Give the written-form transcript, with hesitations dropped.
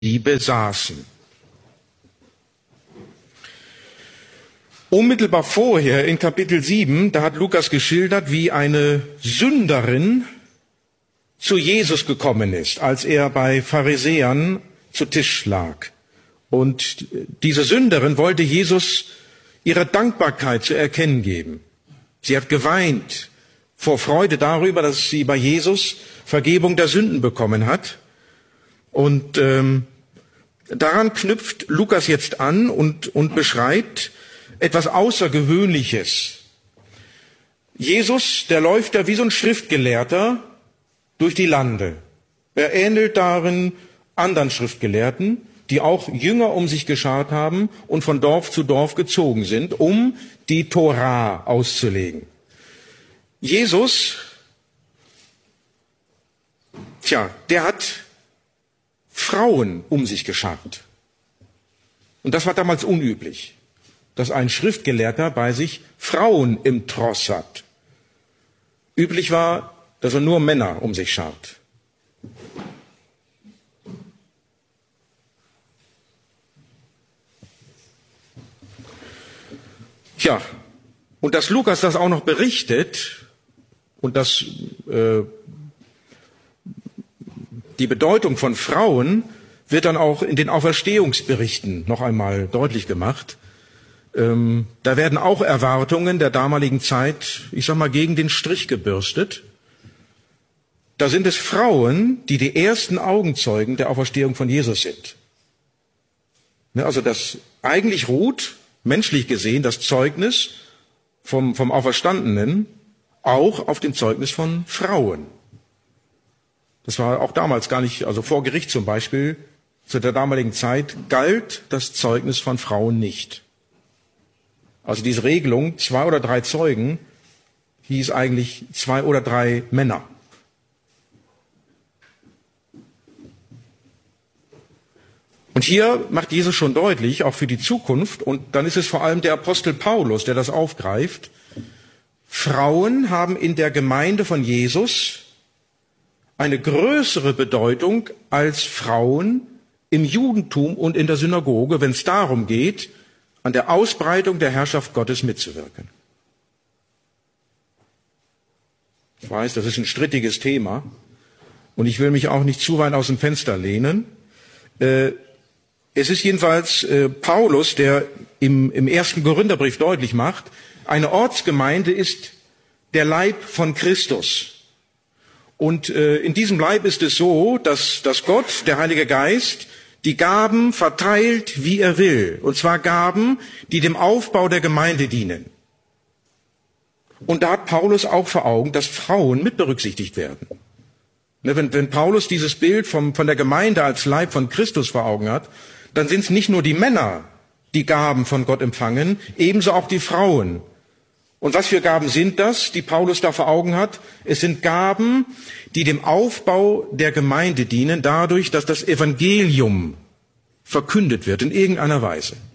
die besaßen. Unmittelbar vorher in Kapitel 7, da hat Lukas geschildert, wie eine Sünderin zu Jesus gekommen ist, als er bei Pharisäern zu Tisch lag. Und diese Sünderin wollte Jesus ihre Dankbarkeit zu erkennen geben. Sie hat geweint vor Freude darüber, dass sie bei Jesus Vergebung der Sünden bekommen hat. Und daran knüpft Lukas jetzt an und beschreibt etwas Außergewöhnliches. Jesus, der läuft ja wie so ein Schriftgelehrter durch die Lande. Er ähnelt darin anderen Schriftgelehrten, die auch Jünger um sich geschart haben und von Dorf zu Dorf gezogen sind, um die Tora auszulegen. Jesus, der hat Frauen um sich geschart. Und das war damals unüblich, dass ein Schriftgelehrter bei sich Frauen im Tross hat. Üblich war, dass er nur Männer um sich schart. Und dass Lukas das auch noch berichtet und dass die Bedeutung von Frauen wird dann auch in den Auferstehungsberichten noch einmal deutlich gemacht. Da werden auch Erwartungen der damaligen Zeit, gegen den Strich gebürstet. Da sind es Frauen, die die ersten Augenzeugen der Auferstehung von Jesus sind. Also das eigentlich ruht, menschlich gesehen, das Zeugnis vom Auferstandenen auch auf dem Zeugnis von Frauen. Das war auch damals gar nicht, also vor Gericht zum Beispiel, zu der damaligen Zeit galt das Zeugnis von Frauen nicht. Also diese Regelung, 2 oder 3 Zeugen, hieß eigentlich 2 oder 3 Männer. Und hier macht Jesus schon deutlich, auch für die Zukunft, und dann ist es vor allem der Apostel Paulus, der das aufgreift, Frauen haben in der Gemeinde von Jesus eine größere Bedeutung als Frauen im Judentum und in der Synagoge, wenn es darum geht, an der Ausbreitung der Herrschaft Gottes mitzuwirken. Ich weiß, das ist ein strittiges Thema und ich will mich auch nicht zu weit aus dem Fenster lehnen. Es ist jedenfalls Paulus, der im 1. Korintherbrief deutlich macht, eine Ortsgemeinde ist der Leib von Christus. Und in diesem Leib ist es so, dass Gott, der Heilige Geist, die Gaben verteilt, wie er will. Und zwar Gaben, die dem Aufbau der Gemeinde dienen. Und da hat Paulus auch vor Augen, dass Frauen mit berücksichtigt werden. Wenn Paulus dieses Bild von der Gemeinde als Leib von Christus vor Augen hat, dann sind es nicht nur die Männer, die Gaben von Gott empfangen, ebenso auch die Frauen. Und was für Gaben sind das, die Paulus da vor Augen hat? Es sind Gaben, die dem Aufbau der Gemeinde dienen, dadurch, dass das Evangelium verkündet wird in irgendeiner Weise.